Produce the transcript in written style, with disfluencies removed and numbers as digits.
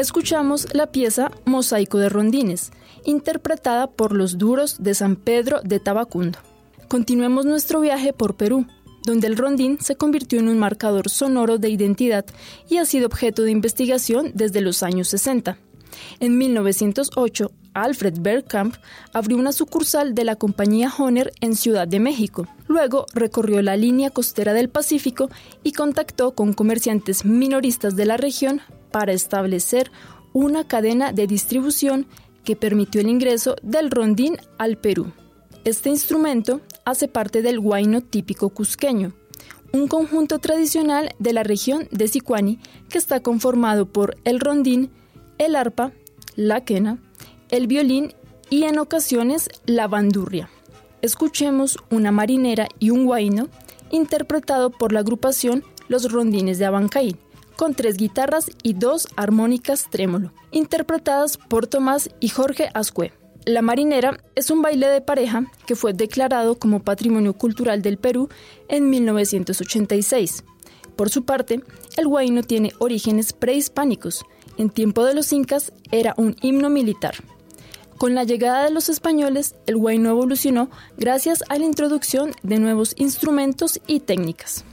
Escuchamos la pieza Mosaico de Rondines, interpretada por los Duros de San Pedro de Tabacundo. Continuemos nuestro viaje por Perú, donde el rondín se convirtió en un marcador sonoro de identidad y ha sido objeto de investigación desde los años 60. En 1908, Alfred Bergkamp abrió una sucursal de la compañía Honer en Ciudad de México. Luego recorrió la línea costera del Pacífico y contactó con comerciantes minoristas de la región para establecer una cadena de distribución que permitió el ingreso del rondín al Perú. Este instrumento hace parte del huayno típico cusqueño, un conjunto tradicional de la región de Sicuani que está conformado por el rondín, el arpa, la quena, el violín y en ocasiones la bandurria. Escuchemos una marinera y un huayno interpretado por la agrupación Los Rondines de Abancay, con 3 guitarras y 2 armónicas trémolo, interpretadas por Tomás y Jorge Ascue. La marinera es un baile de pareja que fue declarado como Patrimonio Cultural del Perú en 1986. Por su parte, el huayno tiene orígenes prehispánicos. En tiempo de los incas era un himno militar. Con la llegada de los españoles, el huayno evolucionó gracias a la introducción de nuevos instrumentos y técnicas.